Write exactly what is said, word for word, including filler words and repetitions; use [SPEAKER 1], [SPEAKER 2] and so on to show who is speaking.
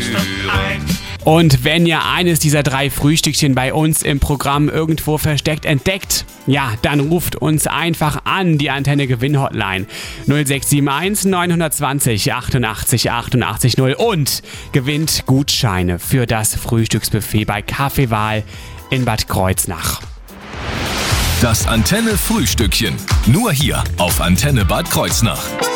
[SPEAKER 1] Und wenn ihr eines dieser drei Frühstückchen bei uns im Programm irgendwo versteckt entdeckt, ja, dann ruft uns einfach an, die Antenne Gewinn Hotline null sechs sieben eins neun zwei null achtundachtzig achtundachtzig null und gewinnt Gutscheine für das Frühstücksbuffet bei Kaffeewahl in Bad Kreuznach.
[SPEAKER 2] Das Antenne Frühstückchen, nur hier auf Antenne Bad Kreuznach.